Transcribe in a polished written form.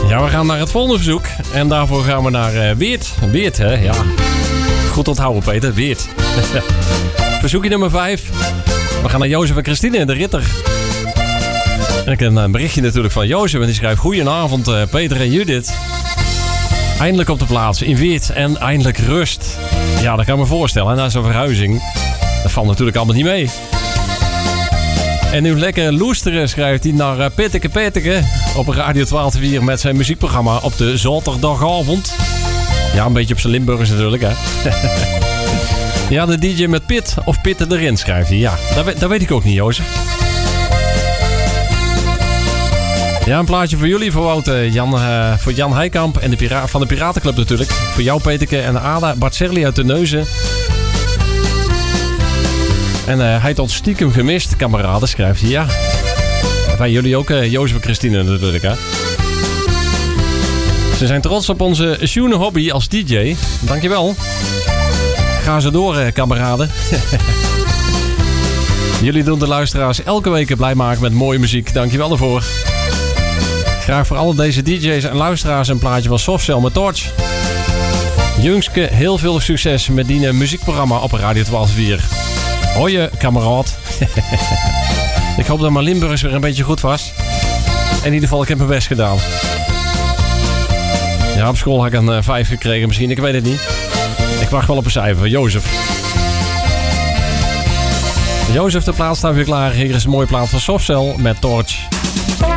Ja, we gaan naar het volgende verzoek. En daarvoor gaan we naar Weert. Weert, hè? Ja. Goed onthouden, Peter. Weert. Verzoekje nummer 5. We gaan naar Jozef en Christine, de Ritter. En ik heb een berichtje natuurlijk van Jozef. En die schrijft: goedenavond, Peter en Judith. Eindelijk op de plaats in Weert en eindelijk rust. Ja, dat kan ik me voorstellen. En na zo'n verhuizing, dat valt natuurlijk allemaal niet mee. En nu lekker loesteren, schrijft hij, naar Pitteke op Radio 12 met zijn muziekprogramma op de zaterdagavond. Ja, een beetje op zijn Limburgers natuurlijk, hè. Ja, de DJ met Pit of Pitten erin, schrijft hij. Ja, dat weet ik ook niet, Jozef. Ja, een plaatje voor jullie, voor voor Jan Heikamp en van de Piratenclub natuurlijk. Voor jou, Peterke, en Ada Bartserli uit de Neuzen. En hij heeft ons stiekem gemist, kameraden, schrijft hij. Ja, wij jullie ook, Jozef en Christine natuurlijk, hè. Ze zijn trots op onze Sjoene hobby als DJ. Dankjewel. Ga zo door, kameraden. Jullie doen de luisteraars elke week blij maken met mooie muziek. Dankjewel daarvoor. Graag voor alle deze DJ's en luisteraars een plaatje van Softcell met Torch. Jungske, heel veel succes met die muziekprogramma op Radio 12-4. Hoi, kameraad. Ik hoop dat mijn Limburgs weer een beetje goed was. In ieder geval, ik heb mijn best gedaan. Ja, op school had ik een 5 gekregen misschien, ik weet het niet. Ik wacht wel op een cijfer. Jozef. Jozef, de plaat staat weer klaar. Hier is een mooie plaat van Softcell met Torch.